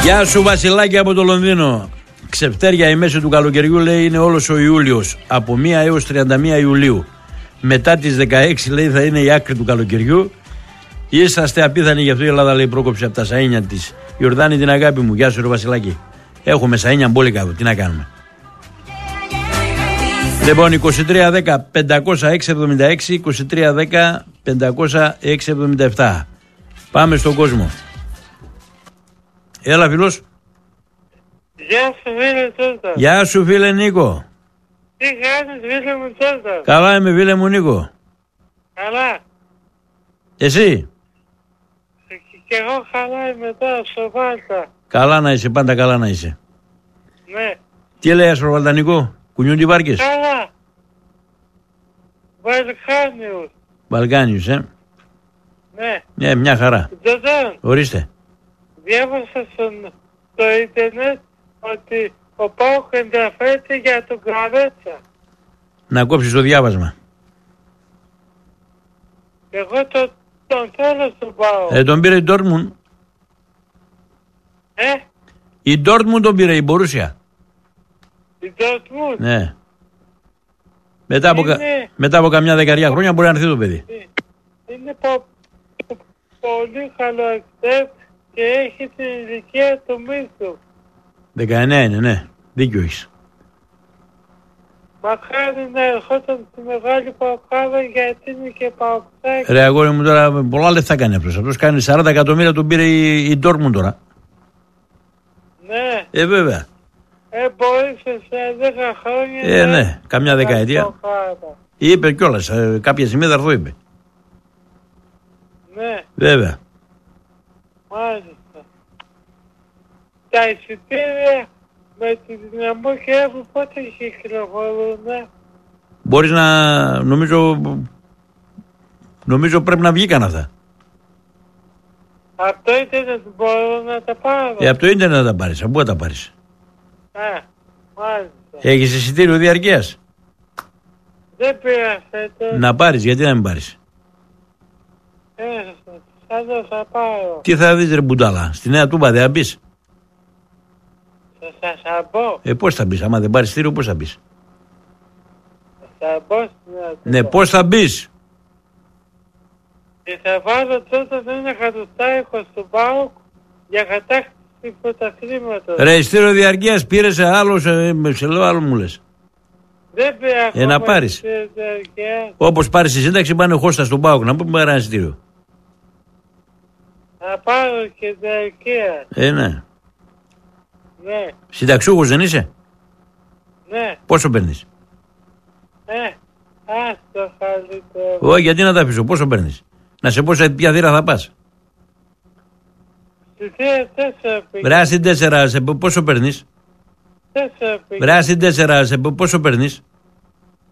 Γεια σου Βασιλάκη από το Λονδίνο. Ξεφτέρια η μέση του καλοκαιριού λέει είναι όλος ο Ιούλιος. Από 1 έως 31 Ιουλίου. Μετά τις 16 λέει θα είναι η άκρη του καλοκαιριού. Είσαστε απίθανοι, γι' αυτό η Ελλάδα λέει πρόκοψε από τα σαΐνια της. Ιορδάνη την αγάπη μου. Γεια σου ρε Βασιλάκη. Έχουμε σαΐνια μπόλικα, τι να κάνουμε. Λοιπόν, 2310-506-76, 2310-506-77. Πάμε στον κόσμο. Έλα φίλος. Γεια σου φίλε Τσόλτα. Γεια σου φίλε Νίκο. Τι κάνεις φίλε μου Τσόλτα? Καλά είμαι φίλε μου Νίκο. Καλά. Εσύ? Και εγώ καλά είμαι τώρα στο Βάλτα. Καλά να είσαι, πάντα καλά να είσαι. Ναι. Τι λέει στο Βάλτα Νίκο, κουνιούνται οι βάρκες? Καλά. Βαλκάνιους. Βαλκάνιους, Ναι. Ναι, μια χαρά. Τζοντάν. Ορίστε. Διάβασα στο ίντερνετ ότι ο ΠΑΟΚ ενδιαφέρεται για τον Καρέτσα. Να κόψεις το διάβασμα. Εγώ τον θέλω στον ΠΑΟΚ. Τον πήρε η Ντόρτμουντ. Η Ντόρτμουντ τον πήρε, η Μπορούσια. Η Ντόρτμουντ. Ναι. Μετά από καμιά δεκαριά χρόνια μπορεί να έρθει το παιδί. Είναι πολύ καλό εκτέπ και έχει την ηλικία του μύθου. 19 είναι, ναι. Δίκιο έχεις. Μακάρι να ερχόταν στη μεγάλη Παοκάδα γιατί είναι και Παοκτάκι. Ρε αγόρι μου τώρα πολλά λεφτά κάνει αυτός. Αυτός κάνει 40 εκατομμύρια, τον πήρε η Ντόρτμουντ τώρα. Ναι. Βέβαια. Μπορεί σε 10 χρόνια. Ναι, καμιά δεκαετία. Είπε κιόλας, κάποια στιγμή θα έρθω είπε. Ναι. Βέβαια. Μάλιστα. Τα εισιτήρια με τη Δυναμό και Εύου πότε κυκλοφορούν? Μπορείς να... Νομίζω πρέπει να βγήκαν αυτά. Από το ίντερνετ μπορώ να τα πάρω? Από το ίντερνετ να τα πάρεις. Από πού θα τα πάρεις? Μάλιστα. Έχεις εισιτήριο διαρκείας? Δεν πήρα φέτος. Να πάρεις, γιατί να μην πάρεις? Θα πάρω. Τι θα δεις ρε μπουντάλα, στη Νέα Τούμπα δεν θα μπεις? Θα μπω. Πώς θα μπεις, άμα δεν πάρεις εισιτήριο πώς θα μπεις? Θα μπω στη Νέα Τούμπα. Ναι, πώς θα μπεις? Και θα βάλω τότε ένα εκατοστάρικο στον ΠΑΟΚ για κατάκτηση πρωταθλήματος. Ρε εισιτήριο διαρκείας πήρες σε λέω άλλο μου λες. Δεν πήρα ακόμα να πάρεις. Όπως πάρεις τη σύνταξη πάνε χώστα στον ΠΑΟΚ να πούμε πάρει ένα εισιτήριο. Θα πάρω και διαρκεία. Ναι. Ναι. Συνταξιούχος δεν είσαι? Ναι. Πόσο παίρνεις? Άστο καλύτερο. Όχι, γιατί να τα αφήσω, πόσο παίρνεις? Να σε πω σε ποια θύρα θα πας? Στη θύρα 4 πήγε. Βράσει 4, πόσο παίρνεις? 4 πήγε. Βράσει 4, πόσο παίρνεις?